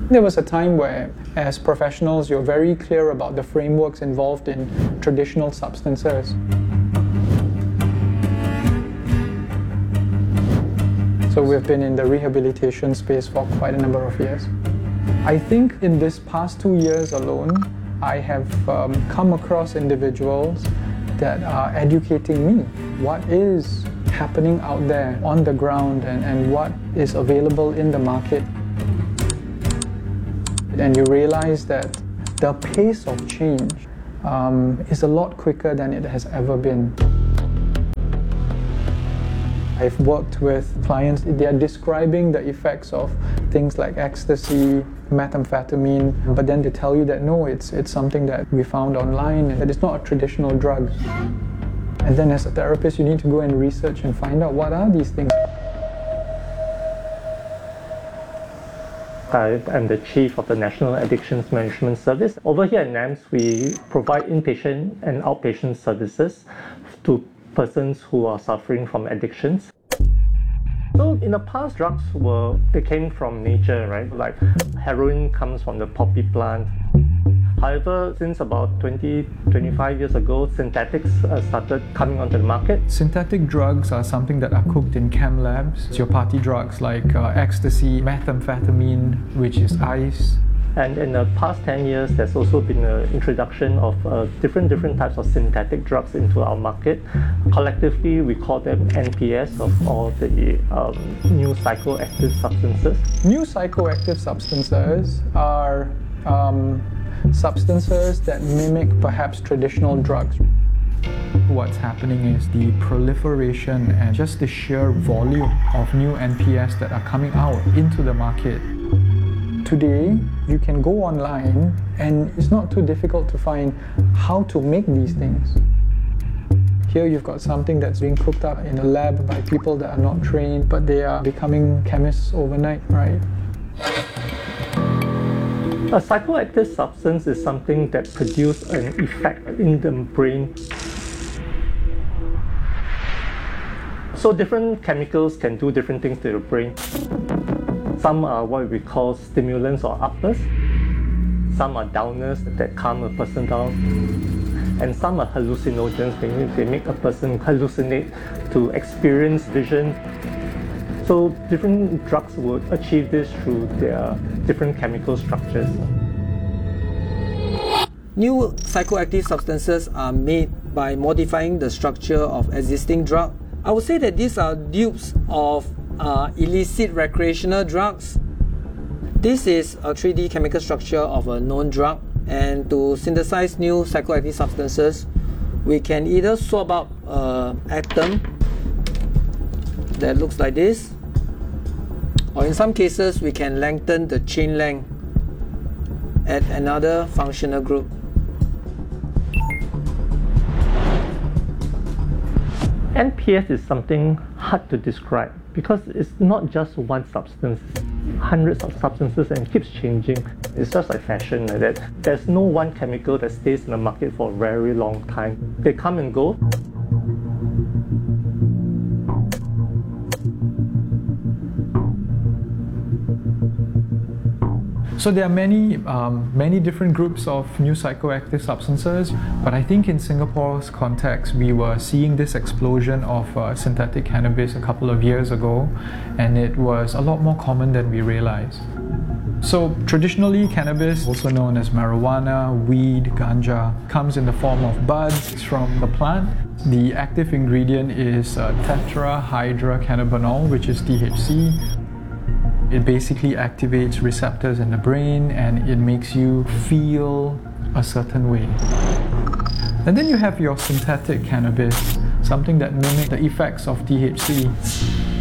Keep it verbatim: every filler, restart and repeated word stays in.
There was a time where, as professionals, you're very clear about the frameworks involved in traditional substances. So we've been in the rehabilitation space for quite a number of years. I think in this past two years alone, I have um, come across individuals that are educating me. What is happening out there on the ground and, and what is available in the market. And you realize that the pace of change um, is a lot quicker than it has ever been. I've worked with clients, they are describing the effects of things like ecstasy, methamphetamine, but then they tell you that no, it's, it's something that we found online and that it's not a traditional drug. And then as a therapist, you need to go and research and find out what are these things. I am the Chief of the National Addictions Management Service. Over here at NAMS, we provide inpatient and outpatient services to persons who are suffering from addictions. So in the past, drugs were they came from nature, right? Like heroin comes from the poppy plant. However, since about twenty, twenty-five years ago, synthetics uh, started coming onto the market. Synthetic drugs are something that are cooked in chem labs. It's your party drugs like uh, ecstasy, methamphetamine, which is ice. And in the past ten years, there's also been an introduction of uh, different different types of synthetic drugs into our market. Collectively, we call them N P S, of all the um, new psychoactive substances. New psychoactive substances are um, substances that mimic perhaps traditional drugs. What's happening is the proliferation and just the sheer volume of new N P S that are coming out into the market. Today, you can go online and it's not too difficult to find how to make these things. Here you've got something that's being cooked up in a lab by people that are not trained, but they are becoming chemists overnight, right? A psychoactive substance is something that produces an effect in the brain. So different chemicals can do different things to the brain. Some are what we call stimulants or uppers. Some are downers that calm a person down. And some are hallucinogens. They, they make a person hallucinate to experience vision. So different drugs would achieve this through their different chemical structures. New psychoactive substances are made by modifying the structure of existing drug. I would say that these are dupes of uh, illicit recreational drugs. This is a three D chemical structure of a known drug, and to synthesize new psychoactive substances, we can either swap out an atom that looks like this, or in some cases we can lengthen the chain length at another functional group. N P S is something hard to describe because it's not just one substance, hundreds of substances, and keeps changing. It's just like fashion like that. There's no one chemical that stays in the market for a very long time. They come and go. So there are many, um, many different groups of new psychoactive substances, but I think in Singapore's context, we were seeing this explosion of uh, synthetic cannabis a couple of years ago, and it was a lot more common than we realized. So traditionally, cannabis, also known as marijuana, weed, ganja, comes in the form of buds from the plant. The active ingredient is uh, tetrahydrocannabinol, which is T H C. It basically activates receptors in the brain and it makes you feel a certain way. And then you have your synthetic cannabis, something that mimics the effects of T H C.